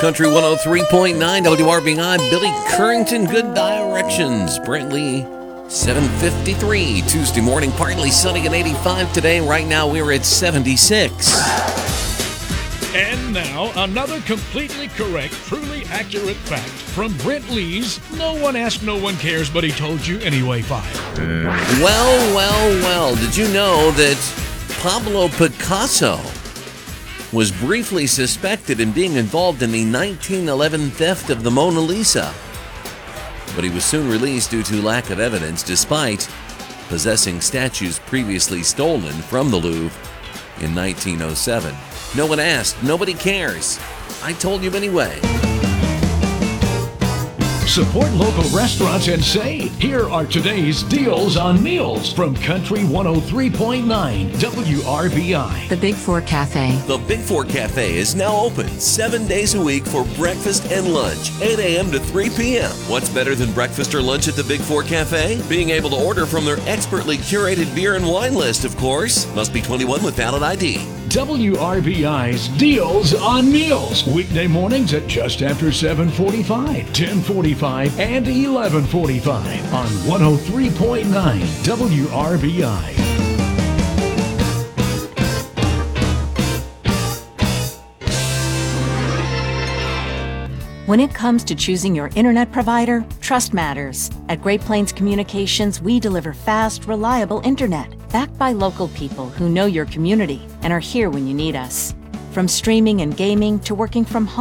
Country 103.9 WRBI, Billy Currington, good directions. Brent Lee, 7:53, Tuesday morning, partly sunny and 85 today. Right now we're at 76. And now, another completely correct, truly accurate fact from Brent Lee's No One Asked, No One Cares, But He Told You Anyway file. Well, did you know that Pablo Picasso was briefly suspected in being involved in the 1911 theft of the Mona Lisa? But he was soon released due to lack of evidence, despite possessing statues previously stolen from the Louvre in 1907. No one asked, nobody cares. I told you anyway. Support local restaurants and save. Here are today's deals on meals from Country 103.9 WRBI. The Big Four Cafe. The Big Four Cafe is now open 7 days a week for breakfast and lunch, 8 a.m. to 3 p.m. What's better than breakfast or lunch at the Big Four Cafe? Being able to order from their expertly curated beer and wine list, of course. Must be 21 with valid ID. WRBI's Deals on Meals. Weekday mornings at just after 7:45, 10:45, and 11:45 on 103.9 WRBI. When it comes to choosing your internet provider, trust matters. At Great Plains Communications, we deliver fast, reliable internet, backed by local people who know your community and are here when you need us. From streaming and gaming to working from home,